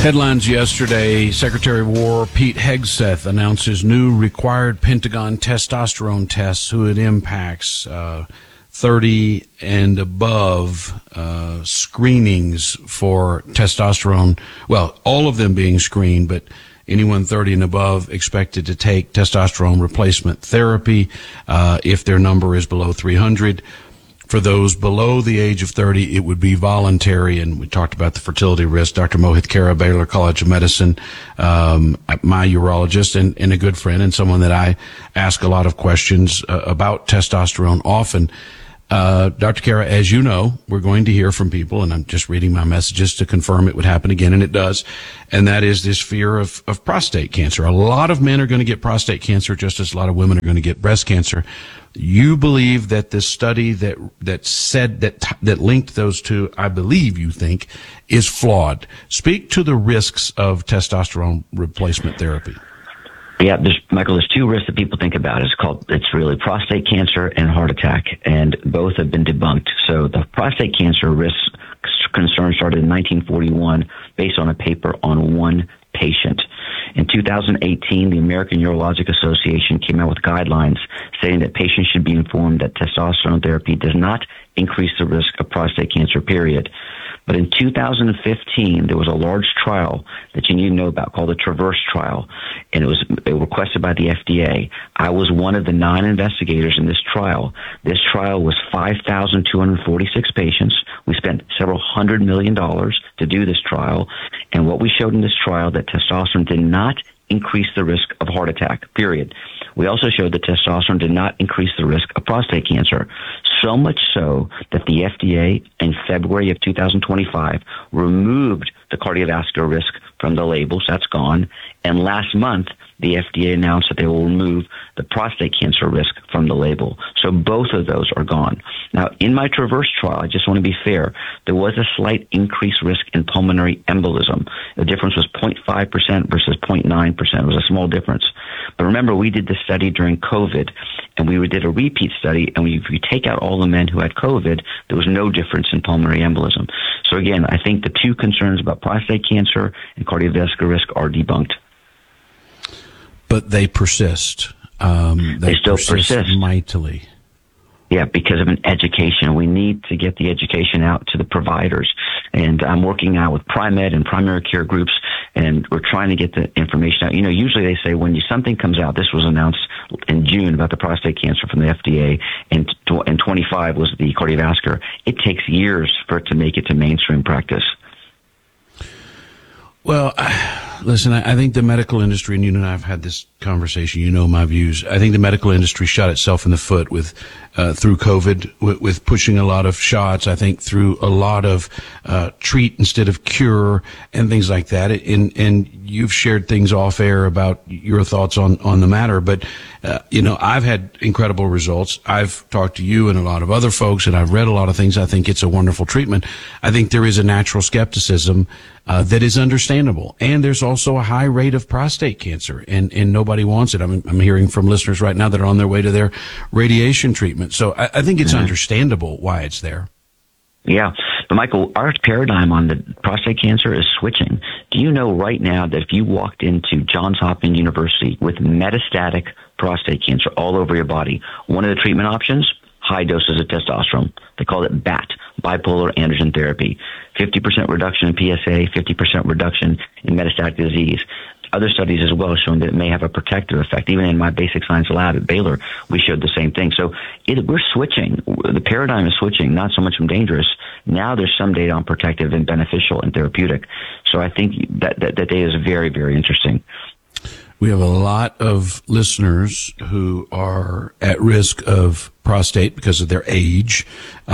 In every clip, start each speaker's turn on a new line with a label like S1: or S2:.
S1: Headlines yesterday, Secretary of War Pete Hegseth announces new required Pentagon testosterone tests who it impacts. 30 and above screenings for testosterone. Well, all of them being screened, but anyone 30 and above expected to take testosterone replacement therapy if their number is below 300. For those below the age of 30, it would be voluntary, and we talked about the fertility risk. Dr. Mohit Khera, Baylor College of Medicine, my urologist and a good friend and someone that I ask a lot of questions about testosterone often. Dr. Khera, as you know, we're going to hear from people, and I'm just reading my messages to confirm it would happen again, and it does, and that is this fear of prostate cancer. A lot of men are going to get prostate cancer, just as a lot of women are going to get breast cancer. You believe that this study that linked those two, I believe you think, is flawed. Speak to the risks of testosterone replacement therapy.
S2: Yeah, Michael, there's two risks that people think about. It's really prostate cancer and heart attack, and both have been debunked. So the prostate cancer risk concern started in 1941 based on a paper on one patient. In 2018, the American Urologic Association came out with guidelines saying that patients should be informed that testosterone therapy does not increase the risk of prostate cancer, period. But in 2015, there was a large trial that you need to know about called the Traverse trial, and it was requested by the FDA. I was one of the 9 investigators in this trial. This trial was 5,246 patients. We spent several $100 million to do this trial, and what we showed in this trial that testosterone did not increase the risk of heart attack, period. We also showed that testosterone did not increase the risk of prostate cancer, so much so that the FDA in February of 2025 removed the cardiovascular risk from the labels. That's gone. And last month, the FDA announced that they will remove the prostate cancer risk from the label. So both of those are gone. Now, in my Traverse trial, I just want to be fair, there was a slight increased risk in pulmonary embolism. The difference was 0.5% versus 0.9%. It was a small difference. But remember, we did this study during COVID, and we did a repeat study, and if you take out all the men who had COVID, there was no difference in pulmonary embolism. So again, I think the two concerns about prostate cancer and cardiovascular risk are debunked.
S1: But they persist.
S2: They still persist
S1: mightily.
S2: Yeah, because of an education. We need to get the education out to the providers. And I'm working now with Pri-Med and primary care groups, and we're trying to get the information out. You know, usually they say when something comes out, this was announced in June about the prostate cancer from the FDA, and 25 was the cardiovascular. It takes years for it to make it to mainstream practice.
S1: Well, listen, I think the medical industry, and you and I have had this conversation, you know my views. I think the medical industry shot itself in the foot with through COVID, with pushing a lot of shots. I think through a lot of treat instead of cure and things like that. And you've shared things off air about your thoughts on the matter. But I've had incredible results. I've talked to you and a lot of other folks, and I've read a lot of things. I think it's a wonderful treatment. I think there is a natural skepticism that is understandable, and there's also a high rate of prostate cancer, and nobody wants it. I'm hearing from listeners right now that are on their way to their radiation treatment. So I think it's understandable why it's there.
S2: Yeah. But Michael, our paradigm on the prostate cancer is switching. Do you know right now that if you walked into Johns Hopkins University with metastatic prostate cancer all over your body, one of the treatment options, high doses of testosterone. They call it BAT, bipolar androgen therapy. 50% reduction in PSA, 50% reduction in metastatic disease. Other studies as well showing that it may have a protective effect. Even in my basic science lab at Baylor, we showed the same thing. So we're switching. The paradigm is switching, not so much from dangerous. Now there's some data on protective and beneficial and therapeutic. So I think that data is very, very interesting.
S1: We have a lot of listeners who are at risk of prostate because of their age.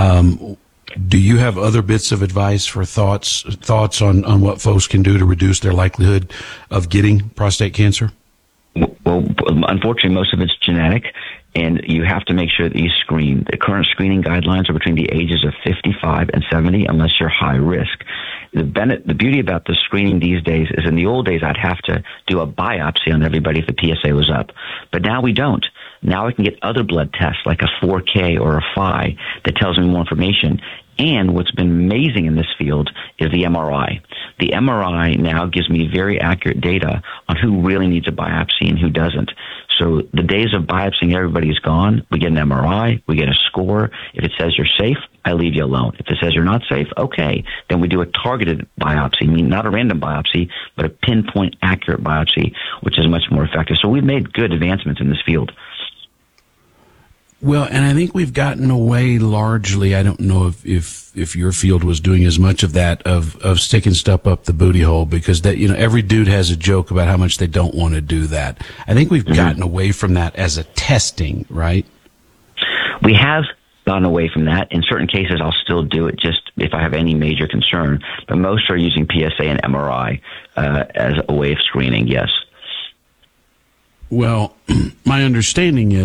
S1: Do you have other bits of advice for thoughts on what folks can do to reduce their likelihood of getting prostate cancer?
S2: Well, unfortunately, most of it's genetic, and you have to make sure that you screen. The current screening guidelines are between the ages of 55 and 70, unless you're high risk. The beauty about the screening these days is in the old days, I'd have to do a biopsy on everybody if the PSA was up. But now we don't. Now I can get other blood tests like a 4K or a Phi that tells me more information. And what's been amazing in this field is the MRI. the MRI now gives me very accurate data on who really needs a biopsy and who doesn't. So the days of biopsying everybody is gone. We get an MRI, we get a score. If it says you're safe, I leave you alone. If it says you're not safe, okay, then we do a targeted biopsy, meaning not a random biopsy, but a pinpoint accurate biopsy, which is much more effective. So we've made good advancements in this field.
S1: Well, and I think we've gotten away largely. I don't know if your field was doing as much of that, of sticking stuff up the booty hole, because that, every dude has a joke about how much they don't want to do that. I think we've gotten away from that as a testing, right?
S2: We have gone away from that. In certain cases, I'll still do it just if I have any major concern, but most are using PSA and MRI as a way of screening, yes.
S1: Well, my understanding is